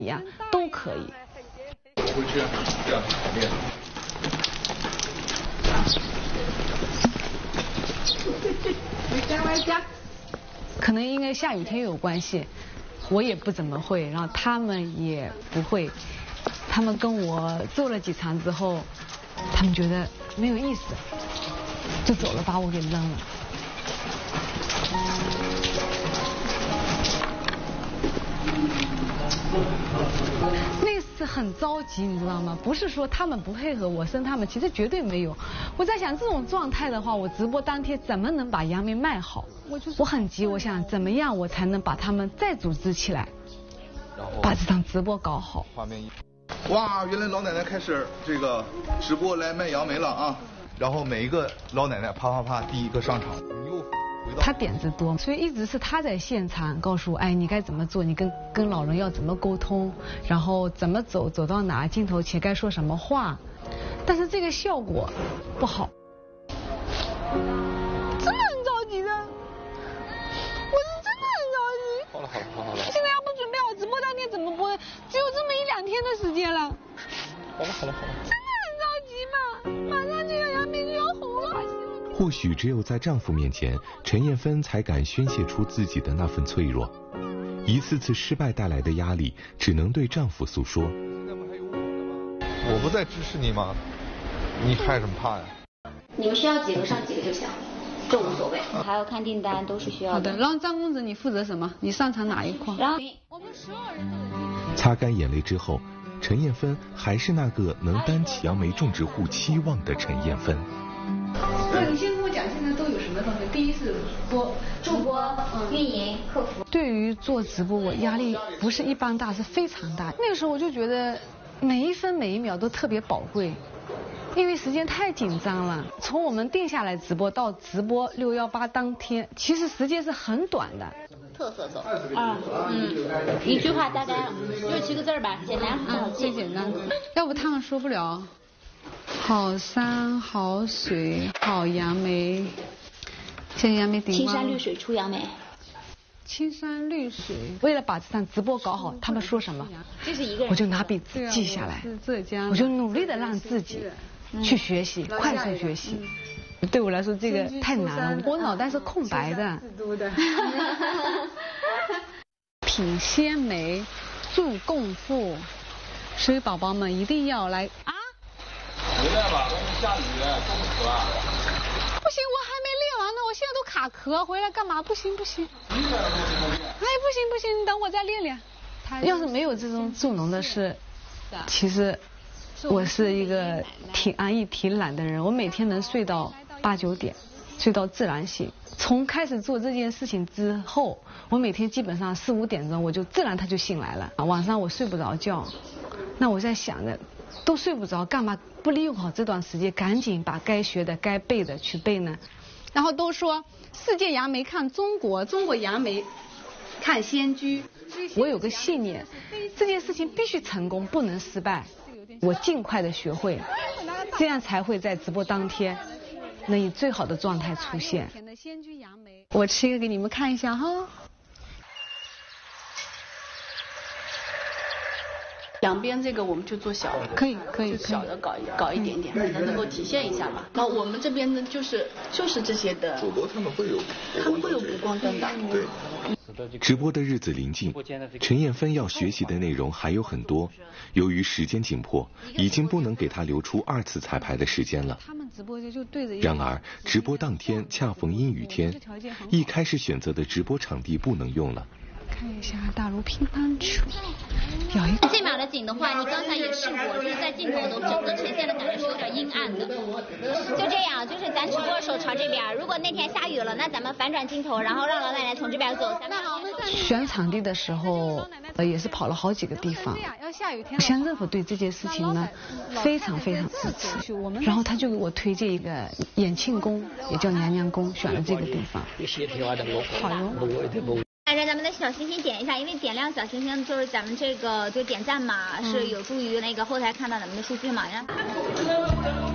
一样都可以。 我会这样去排练。 可能因为下雨天有关系，我也不怎么会，然后他们也不会。他们跟我做了几场之后，他们觉得没有意思，就走了，把我给扔了。那次很着急，你知道吗？不是说他们不配合我生他们，其实绝对没有。我在想这种状态的话，我直播当天怎么能把杨梅卖好？我很急，我想怎么样我才能把他们再组织起来，把这场直播搞好。 画面哇，原来老奶奶开始这个直播来卖杨梅了啊！然后每一个老奶奶啪啪啪第一个上场， 他点子多，所以一直是他在现场告诉我，哎，你该怎么做，你跟老人要怎么沟通，然后怎么走到哪，镜头前该说什么话，但是这个效果不好。真的很着急的，我是真的很着急。 好了。 现在要不准备好直播当天怎么播？只有这么1-2天的时间了。 好了。 真的很着急嘛，马上就要杨梅就要红了。 或许只有在丈夫面前，陈艳芬才敢宣泄出自己的那份脆弱。一次次失败带来的压力，只能对丈夫诉说。 我不在支持你吗？你害什么怕呀？ 你们需要几个上几个就行，这无所谓。还要看订单，都是需要的。 好的，然后张公子你负责什么？你擅长哪一块？ 然后我们所有人都有。 擦干眼泪之后，陈艳芬还是那个能担起杨梅种植户期望的陈艳芬。 那你先跟我讲，现在都有什么东西？第一是主播、运营、客服。 对于做直播，我压力不是一般大，是非常大。那个时候我就觉得每一分每一秒都特别宝贵，因为时间太紧张了。从我们定下来直播到直播618当天，其实时间是很短的。 特色走一句话大概6-7个字吧，简单。 最简单。要不他们说不了。好山好水好杨梅，现在杨梅顶青山绿水出杨梅。 青山绿水，为了把这场直播搞好，他们说什么， 这是一个人， 我就拿笔记下来，我就努力的让自己去学习，快速学习。对我来说这个太难了，我脑袋是空白的。品鲜美，助共富，所以宝宝们一定要来啊！ 回来吧，外面下雨，冻死了。 不行，我还没练完呢，我现在都卡壳，回来干嘛？不行。哎，不行，你等我再练练。要是没有这种助农的事，其实我是一个挺安逸、挺懒的人，我每天能睡到8、9点，睡到自然醒。从开始做这件事情之后，我每天基本上4、5点钟我就自然他就醒来了。晚上我睡不着觉，那我在想着，都睡不着，干嘛不利用好这段时间，赶紧把该学的、该背的去背呢？然后都说世界杨梅看中国，中国杨梅看仙居。我有个信念，这件事情必须成功，不能失败。我尽快的学会，这样才会在直播当天能以最好的状态出现。我吃一个给你们看一下哈。 两边这个我们就做小的， 可以， 小的搞一点点，让它能够体现一下嘛。然后我们这边呢就是这些的， 主播他们会有补光灯的。 对。 直播的日子临近，陈艳芬要学习的内容还有很多，由于时间紧迫，已经不能给她留出2次彩排的时间了。然而直播当天恰逢阴雨天，一开始选择的直播场地不能用了。 看一下大陆乒乓球，有一个这秒的景的话，你刚才也试过，就是在镜头都整个呈现的感觉是有点阴暗的。就这样，就是咱直播的时候朝这边，如果那天下雨了，那咱们反转镜头，然后让老奶奶从这边走。 选场地的时候，也是跑了好几个地方。乡政府对这件事情呢，非常支持。然后他就给我推荐一个延庆宫，也叫娘娘宫，选了这个地方。好哟。 带着咱们的小星星点一下，因为点亮小星星就是咱们这个就点赞嘛，是有助于那个后台看到咱们的数据嘛。